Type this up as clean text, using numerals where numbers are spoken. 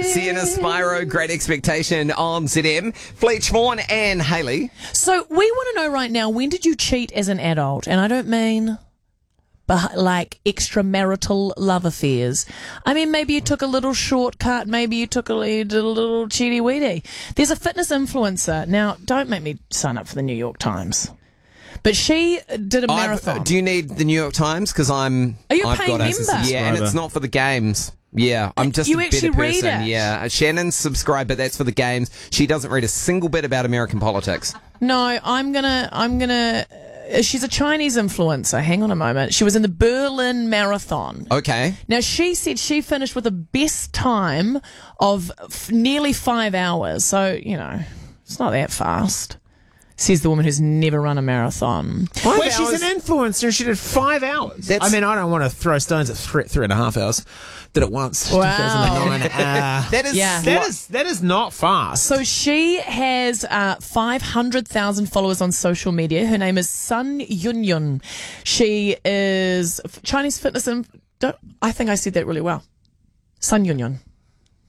Sienna Spyro, Great Expectation on ZM. Fleech Vaughan and Hayley. So we want to know right now, when did you cheat as an adult? And I don't mean like extramarital love affairs. I mean, maybe you took a little shortcut. Maybe you did a little cheaty weedy. There's a fitness influencer. Now, don't make me sign up for the New York Times. But she did a marathon. Do you need the New York Times? Because Are you a paying member? Yeah, and it's not for the games. Yeah, I'm just You a better actually read person. it? Yeah, Shannon's subscribed, but that's for the games. She doesn't read a single bit about American politics. No, I'm gonna. She's a Chinese influencer. Hang on a moment. She was in the Berlin Marathon. Okay. Now, she said she finished with the best time of nearly 5 hours. So, it's not that fast. Says the woman who's never run a marathon. Wait, she's an influencer and she did 5 hours. I mean, I don't want to throw stones at 3.5 hours. Did it once. Wow. 2009. That is not fast. So she has 500,000 followers on social media. Her name is Sun Yunyun. She is Chinese fitness. I think I said that really well. Sun Yunyun.